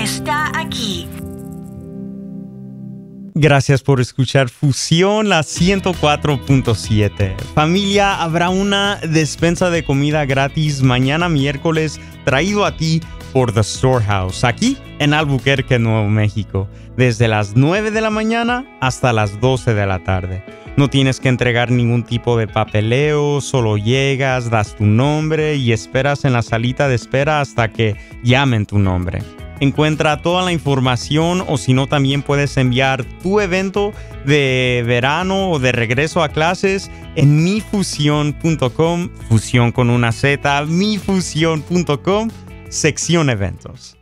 está aquí. Gracias por escuchar Fusión, la 104.7. Familia, habrá una despensa de comida gratis mañana miércoles traído a ti por The Storehouse, aquí en Albuquerque, Nuevo México, desde las 9 de la mañana hasta las 12 de la tarde. No tienes que entregar ningún tipo de papeleo, solo llegas, das tu nombre y esperas en la salita de espera hasta que llamen tu nombre. Encuentra toda la información o si no también puedes enviar tu evento de verano o de regreso a clases en mifusión.com, fusión con una Z, mifusión.com, sección eventos.